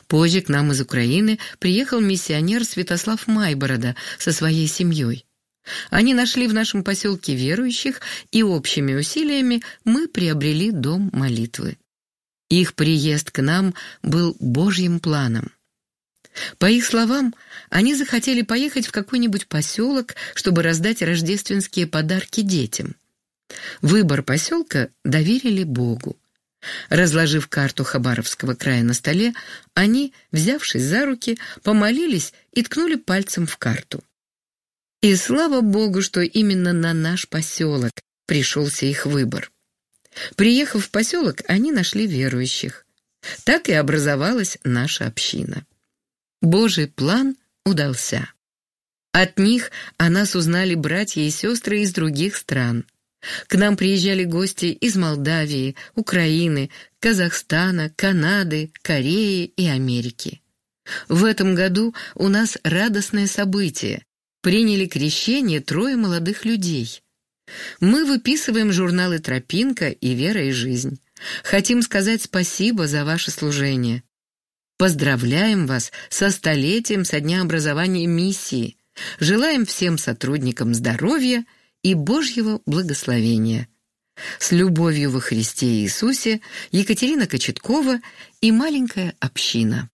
Позже к нам из Украины приехал миссионер Святослав Майборода со своей семьей. Они нашли в нашем поселке верующих, и общими усилиями мы приобрели дом молитвы. Их приезд к нам был Божьим планом. По их словам, они захотели поехать в какой-нибудь поселок, чтобы раздать рождественские подарки детям. Выбор поселка доверили Богу. Разложив карту Хабаровского края на столе, они, взявшись за руки, помолились и ткнули пальцем в карту. И слава Богу, что именно на наш поселок пришелся их выбор. Приехав в поселок, они нашли верующих. Так и образовалась наша община. Божий план удался. От них о нас узнали братья и сестры из других стран. К нам приезжали гости из Молдавии, Украины, Казахстана, Канады, Кореи и Америки. В этом году у нас радостное событие. Приняли крещение 3 молодых людей. Мы выписываем журналы «Тропинка» и «Вера и жизнь». Хотим сказать спасибо за ваше служение. Поздравляем вас со столетием со дня образования миссии. Желаем всем сотрудникам здоровья и Божьего благословения. С любовью во Христе Иисусе, Екатерина Кочеткова и маленькая община.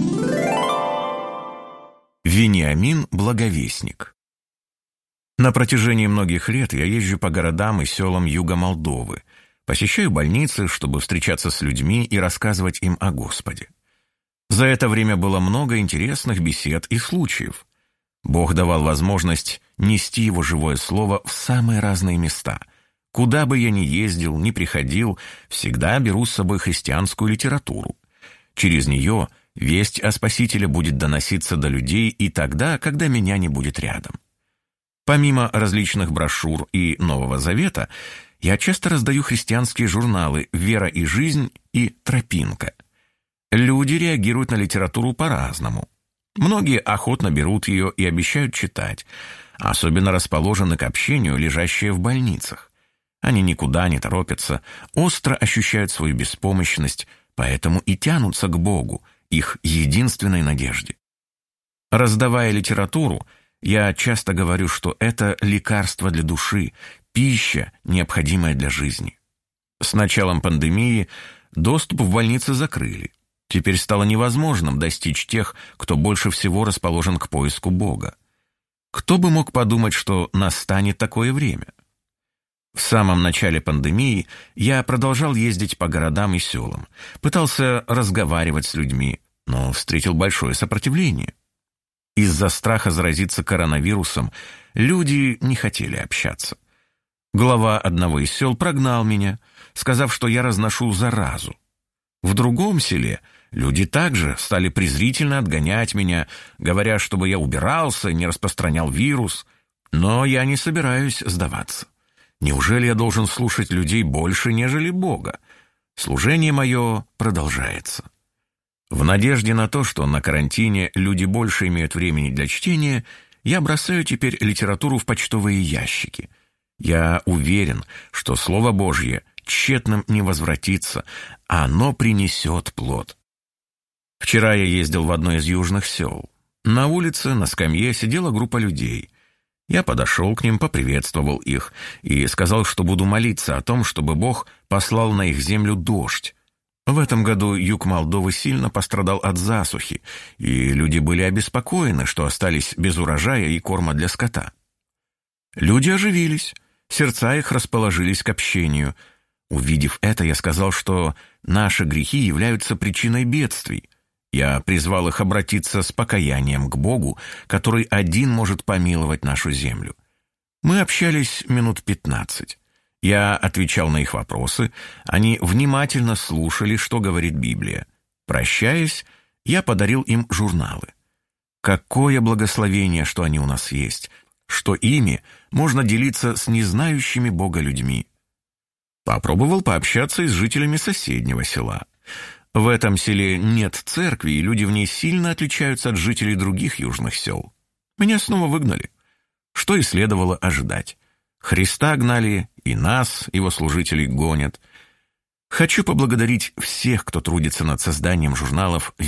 Вениамин Благовестник. На протяжении многих лет я езжу по городам и селам юга Молдовы, посещаю больницы, чтобы встречаться с людьми и рассказывать им о Господе. За это время было много интересных бесед и случаев. Бог давал возможность нести Его живое слово в самые разные места. Куда бы я ни ездил, ни приходил, всегда беру с собой христианскую литературу. Через нее весть о Спасителе будет доноситься до людей и тогда, когда меня не будет рядом. Помимо различных брошюр и Нового Завета, я часто раздаю христианские журналы «Вера и жизнь» и «Тропинка». Люди реагируют на литературу по-разному. Многие охотно берут ее и обещают читать, особенно расположены к общению, лежащие в больницах. Они никуда не торопятся, остро ощущают свою беспомощность, поэтому и тянутся к Богу, их единственной надежде. Раздавая литературу, я часто говорю, что это лекарство для души, пища, необходимая для жизни. С началом пандемии доступ в больницы закрыли. Теперь стало невозможным достичь тех, кто больше всего расположен к поиску Бога. Кто бы мог подумать, что настанет такое время? В самом начале пандемии я продолжал ездить по городам и селам, пытался разговаривать с людьми, но встретил большое сопротивление. Из-за страха заразиться коронавирусом люди не хотели общаться. Глава одного из сел прогнал меня, сказав, что я разношу заразу. В другом селе люди также стали презрительно отгонять меня, говоря, чтобы я убирался, не распространял вирус. Но я не собираюсь сдаваться. Неужели я должен слушать людей больше, нежели Бога? Служение мое продолжается. В надежде на то, что на карантине люди больше имеют времени для чтения, я бросаю теперь литературу в почтовые ящики. Я уверен, что Слово Божье тщетным не возвратится, а оно принесет плод. Вчера я ездил в одно из южных сел. На улице, на скамье сидела группа людей. Я подошел к ним, поприветствовал их и сказал, что буду молиться о том, чтобы Бог послал на их землю дождь. В этом году юг Молдовы сильно пострадал от засухи, и люди были обеспокоены, что остались без урожая и корма для скота. Люди оживились, сердца их расположились к общению. Увидев это, я сказал, что наши грехи являются причиной бедствий. Я призвал их обратиться с покаянием к Богу, который один может помиловать нашу землю. Мы общались минут 15. Я отвечал на их вопросы, они внимательно слушали, что говорит Библия. Прощаясь, я подарил им журналы. Какое благословение, что они у нас есть, что ими можно делиться с незнающими Бога людьми. Попробовал пообщаться и с жителями соседнего села. В этом селе нет церкви, и люди в ней сильно отличаются от жителей других южных сел. Меня снова выгнали. Что и следовало ожидать. Христа гнали, и нас, его служителей, гонят. Хочу поблагодарить всех, кто трудится над созданием журналов